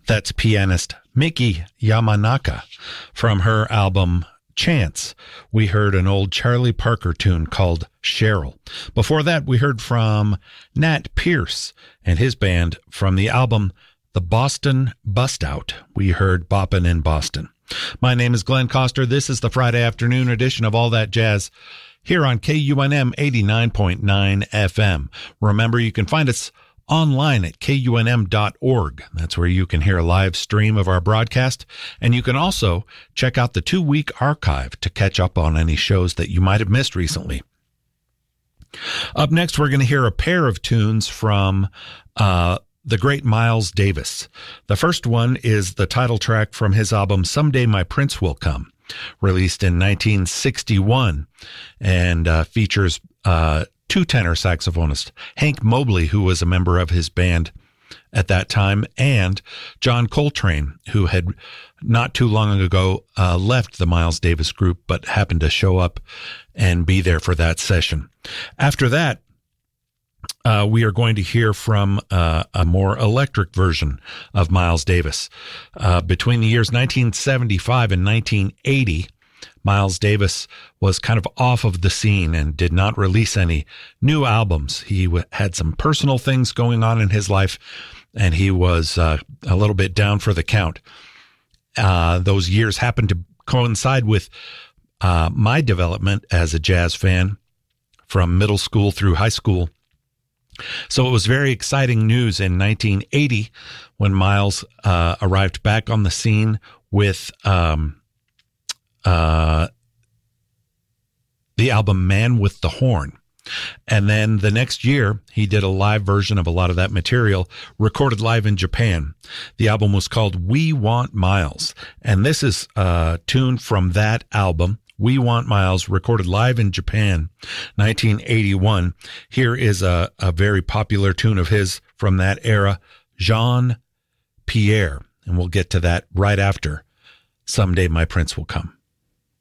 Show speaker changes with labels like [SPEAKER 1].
[SPEAKER 1] That's pianist Miki Yamanaka. From her album Chance, we heard an old Charlie Parker tune called Cheryl. Before that, we heard from Nat Pierce and his band from the album The Boston Bust Out. We heard Boppin' in Boston. My name is Glenn Coster. This is the Friday afternoon edition of All That Jazz here on KUNM 89.9 FM. Remember, you can find us online at kunm.org. That's where you can hear a live stream of our broadcast. And you can also check out the 2-week archive to catch up on any shows that you might have missed recently. Up next, we're going to hear a pair of tunes from the great Miles Davis. The first one is the title track from his album Someday My Prince Will Come, released in 1961, and features two tenor saxophonists, Hank Mobley, who was a member of his band at that time, and John Coltrane, who had not too long ago left the Miles Davis group, but happened to show up and be there for that session. After that, we are going to hear from a more electric version of Miles Davis. Between the years 1975 and 1980, Miles Davis was kind of off of the scene and did not release any new albums. He had some personal things going on in his life, and he was a little bit down for the count. Those years happened to coincide with my development as a jazz fan from middle school through high school. So it was very exciting news in 1980 when Miles arrived back on the scene with the album Man with the Horn. And then the next year, he did a live version of a lot of that material, recorded live in Japan. The album was called We Want Miles. And this is a tune from that album, We Want Miles, recorded live in Japan, 1981. Here is a very popular tune of his from that era, Jean Pierre. And we'll get to that right after Someday My Prince Will Come.